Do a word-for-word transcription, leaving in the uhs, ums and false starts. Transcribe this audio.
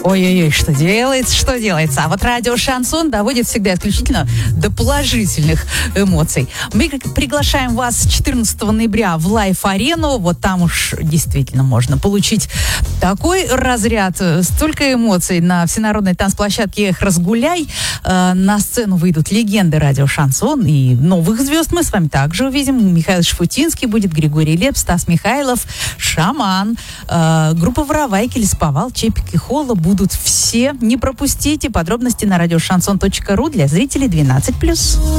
Ой-ой-ой, что делается, что делается. А вот радио «Шансон» доводит всегда исключительно до положительных эмоций. Мы приглашаем вас четырнадцатого ноября в Лайф-арену. Вот там уж действительно можно получить такой разряд, столько эмоций на всенародной танцплощадке «Эх, разгуляй». Э, на сцену выйдут легенды радио «Шансон», и новых звезд мы с вами также увидим. Михаил Шафутинский будет, Григорий Лепс, Стас Михайлов, Шаман, э, группа «Воровайки», Лесповал, Чепик и Холла будут все. Не пропустите. Подробности на радиошансон точка ру для зрителей двенадцать плюс.